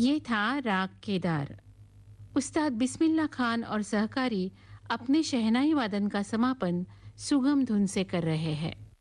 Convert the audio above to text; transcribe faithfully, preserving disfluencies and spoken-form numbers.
ये था राग केदार। उस्ताद बिस्मिल्लाह खान और सहकारी अपने शहनाई वादन का समापन सुगम धुन से कर रहे हैं।